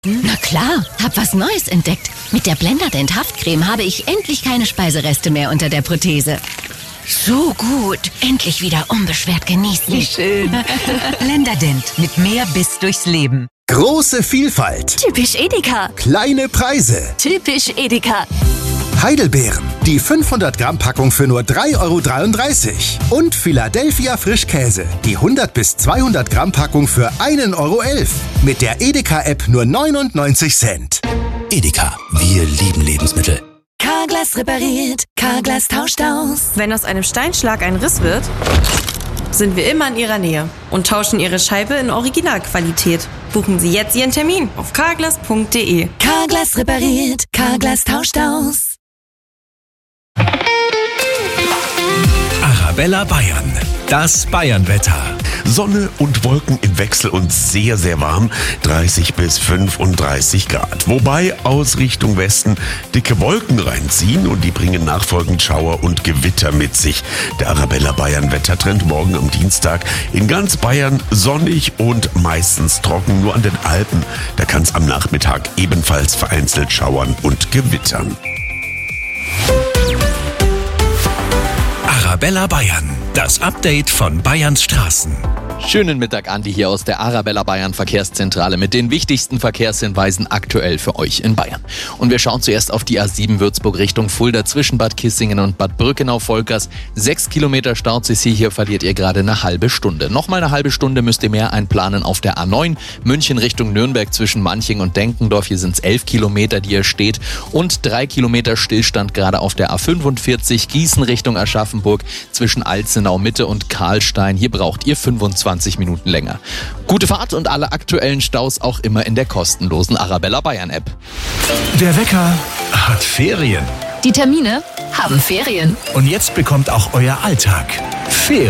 Na klar, hab was Neues entdeckt. Mit der Blenderdent Haftcreme habe ich endlich keine Speisereste mehr unter der Prothese. So gut. Endlich wieder unbeschwert genießen. Wie schön. Blenderdent. Mit mehr Biss durchs Leben. Große Vielfalt. Typisch Edeka. Kleine Preise. Typisch Edeka. Heidelbeeren. Die 500 Gramm Packung für nur 3,33 €. Und Philadelphia Frischkäse. Die 100 bis 200 Gramm Packung für 1,11 €. Mit der Edeka-App nur 99 Cent. Edeka. Wir lieben Lebensmittel. Carglass repariert. Carglass tauscht aus. Wenn aus einem Steinschlag ein Riss wird, sind wir immer in Ihrer Nähe und tauschen Ihre Scheibe in Originalqualität. Buchen Sie jetzt Ihren Termin auf carglass.de. Carglass repariert. Carglass tauscht aus. Arabella Bayern, das Bayernwetter. Sonne und Wolken im Wechsel und sehr, sehr warm, 30 bis 35 Grad. Wobei aus Richtung Westen dicke Wolken reinziehen und die bringen nachfolgend Schauer und Gewitter mit sich. Der Arabella Bayern Wettertrend morgen am Dienstag in ganz Bayern sonnig und meistens trocken, nur an den Alpen. Da kann es am Nachmittag ebenfalls vereinzelt schauern und gewittern. Arabella Bayern, das Update von Bayerns Straßen. Schönen Mittag, Andi hier aus der Arabella Bayern Verkehrszentrale mit den wichtigsten Verkehrshinweisen aktuell für euch in Bayern. Und wir schauen zuerst auf die A7 Würzburg Richtung Fulda zwischen Bad Kissingen und Bad Brückenau-Volkers. 6 Kilometer staut sich hier verliert ihr gerade eine halbe Stunde. Nochmal eine halbe Stunde müsst ihr mehr einplanen auf der A9 München Richtung Nürnberg zwischen Manching und Denkendorf. Hier sind es 11 Kilometer, die ihr steht und 3 Kilometer Stillstand gerade auf der A45 Gießen Richtung Aschaffenburg zwischen Alzenau Mitte und Karlstein. Hier braucht ihr 25 Minuten länger. Gute Fahrt und alle aktuellen Staus auch immer in der kostenlosen Arabella Bayern App. Der Wecker hat Ferien. Die Termine haben Ferien. Und jetzt bekommt auch euer Alltag Ferien.